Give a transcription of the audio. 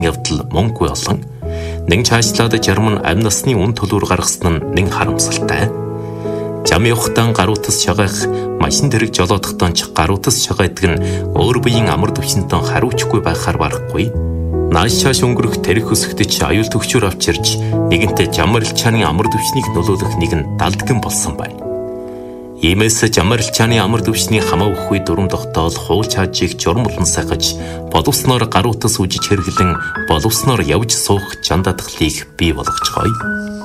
явдал мөнгөгүй олон нэг цаашлаад жарман амь насны үн төлөөр гаргасан нь нэг харамсалтай. Жам явахтаа гаруутас шагаах, машин дэрэг жолоодохтон ч гаруутас шагаадаг нь өөр биеийн амар төвчнтөн хариуцгүй байхаар барахгүй. Нааш шааш өнгөрөх тэрэг өсгдөж аюул төвчөр авчирч нэгэнтээ жамарилчааны амар төвчнийг нөлөөлөх нэгэн далдган болсон байна. Иймээс жамарилчааны амар төвчний хамаа өгөхгүй дүрм тогтоол хуул чаажийг журмлан сахаж боловсноор гаруутас үжиж хэрэглэн боловсноор явж суух жандадгалыг бий болгоцгоё.